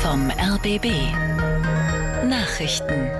vom RBB. Nachrichten.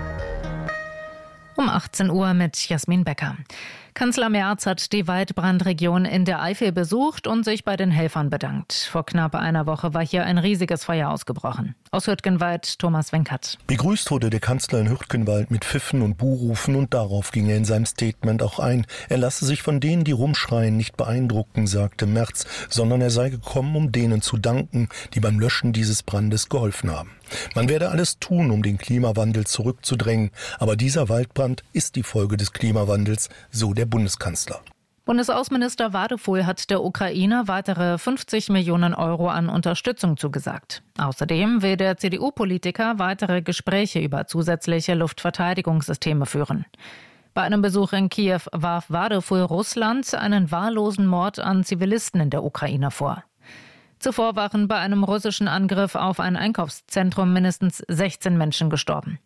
Um 18 Uhr mit Jasmin Becker. Kanzler Merz hat die Waldbrandregion in der Eifel besucht und sich bei den Helfern bedankt. Vor knapp einer Woche war hier ein riesiges Feuer ausgebrochen. Aus Hürtgenwald, Thomas Wenkert. Begrüßt wurde der Kanzler in Hürtgenwald mit Pfiffen und Buhrufen und darauf ging er in seinem Statement auch ein. Er lasse sich von denen, die rumschreien, nicht beeindrucken, sagte Merz, sondern er sei gekommen, um denen zu danken, die beim Löschen dieses Brandes geholfen haben. Man werde alles tun, um den Klimawandel zurückzudrängen, aber dieser Waldbrand ist die Folge des Klimawandels, so der Bundeskanzler. Bundesaußenminister Wadefuhl hat der Ukraine weitere 50 Millionen Euro an Unterstützung zugesagt. Außerdem will der CDU-Politiker weitere Gespräche über zusätzliche Luftverteidigungssysteme führen. Bei einem Besuch in Kiew warf Wadefuhl Russland einen wahllosen Mord an Zivilisten in der Ukraine vor. Zuvor waren bei einem russischen Angriff auf ein Einkaufszentrum mindestens 16 Menschen gestorben.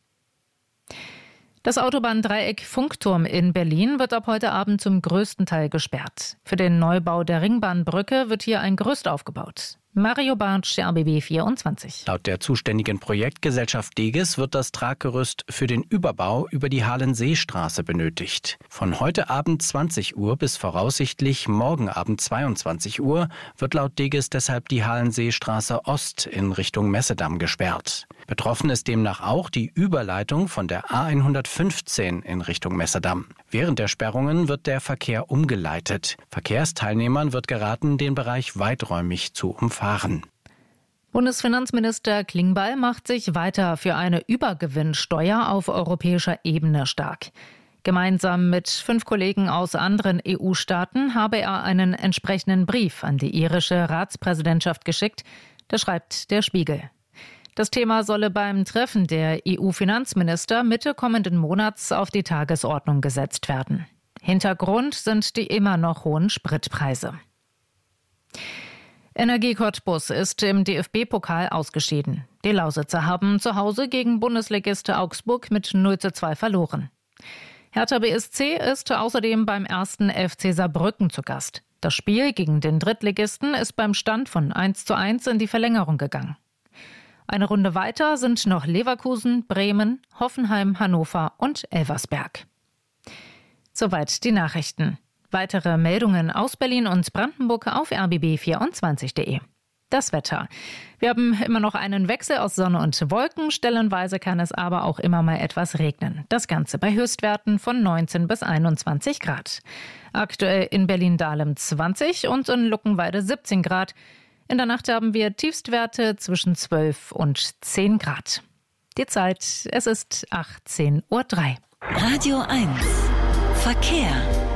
Das Autobahndreieck Funkturm in Berlin wird ab heute Abend zum größten Teil gesperrt. Für den Neubau der Ringbahnbrücke wird hier ein Gerüst aufgebaut. Mario Bartsch, RBB 24. Laut der zuständigen Projektgesellschaft Deges wird das Traggerüst für den Überbau über die Halenseestraße benötigt. Von heute Abend 20 Uhr bis voraussichtlich morgen Abend 22 Uhr wird laut Deges deshalb die Halenseestraße Ost in Richtung Messedamm gesperrt. Betroffen ist demnach auch die Überleitung von der A115 in Richtung Messedamm. Während der Sperrungen wird der Verkehr umgeleitet. Verkehrsteilnehmern wird geraten, den Bereich weiträumig zu umfahren. Bundesfinanzminister Klingbeil macht sich weiter für eine Übergewinnsteuer auf europäischer Ebene stark. Gemeinsam mit 5 Kollegen aus anderen EU-Staaten habe er einen entsprechenden Brief an die irische Ratspräsidentschaft geschickt. Das schreibt der Spiegel. Das Thema solle beim Treffen der EU-Finanzminister Mitte kommenden Monats auf die Tagesordnung gesetzt werden. Hintergrund sind die immer noch hohen Spritpreise. Energie Cottbus ist im DFB-Pokal ausgeschieden. Die Lausitzer haben zu Hause gegen Bundesligist Augsburg mit 0:2 verloren. Hertha BSC ist außerdem beim 1. FC Saarbrücken zu Gast. Das Spiel gegen den Drittligisten ist beim Stand von 1:1 in die Verlängerung gegangen. Eine Runde weiter sind noch Leverkusen, Bremen, Hoffenheim, Hannover und Elversberg. Soweit die Nachrichten. Weitere Meldungen aus Berlin und Brandenburg auf rbb24.de. Das Wetter. Wir haben immer noch einen Wechsel aus Sonne und Wolken. Stellenweise kann es aber auch immer mal etwas regnen. Das Ganze bei Höchstwerten von 19 bis 21 Grad. Aktuell in Berlin-Dahlem 20 und in Luckenwalde 17 Grad. In der Nacht haben wir Tiefstwerte zwischen 12 und 10 Grad. Die Zeit, es ist 18:03 Uhr. Radio 1. Verkehr.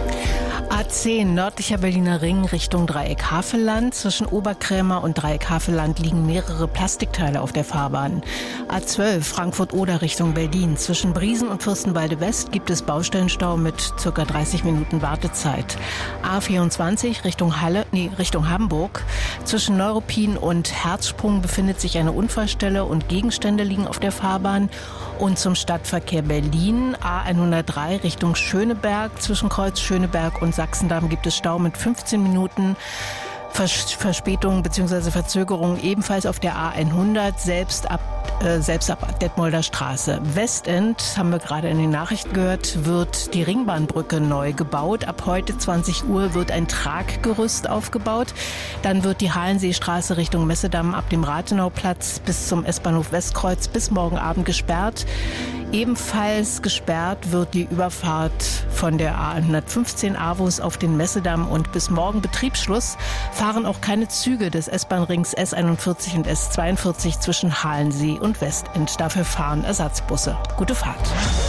A10 nördlicher Berliner Ring Richtung Dreieck Havelland. Zwischen Oberkrämer und Dreieck Havelland liegen mehrere Plastikteile auf der Fahrbahn. A12 Frankfurt-Oder Richtung Berlin. Zwischen Briesen und Fürstenwalde West gibt es Baustellenstau mit ca. 30 Minuten Wartezeit. A24 Richtung Hamburg. Zwischen Neuruppin und Herzsprung befindet sich eine Unfallstelle und Gegenstände liegen auf der Fahrbahn. Und zum Stadtverkehr Berlin A103 Richtung Schöneberg. Zwischen Kreuz Schöneberg und Sachsendamm gibt es Stau mit 15 Minuten. Verspätung bzw. Verzögerung ebenfalls auf der A100, selbst ab Detmolder Straße. Westend, haben wir gerade in den Nachrichten gehört, wird die Ringbahnbrücke neu gebaut. Ab heute 20 Uhr wird ein Traggerüst aufgebaut. Dann wird die Halenseestraße Richtung Messedamm ab dem Rathenauplatz bis zum S-Bahnhof Westkreuz bis morgen Abend gesperrt. Ebenfalls gesperrt wird die Überfahrt von der A115 Avus auf den Messedamm und bis morgen Betriebsschluss fahren auch keine Züge des S-Bahn-Rings S41 und S42 zwischen Halensee und Westend. Dafür fahren Ersatzbusse. Gute Fahrt.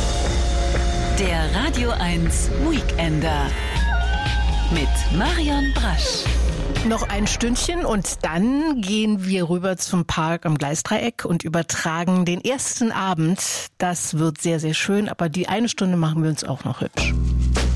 Der Radio 1 Weekender mit Marion Brasch. Noch ein Stündchen und dann gehen wir rüber zum Park am Gleisdreieck und übertragen den ersten Abend. Das wird sehr, sehr schön, aber die eine Stunde machen wir uns auch noch hübsch.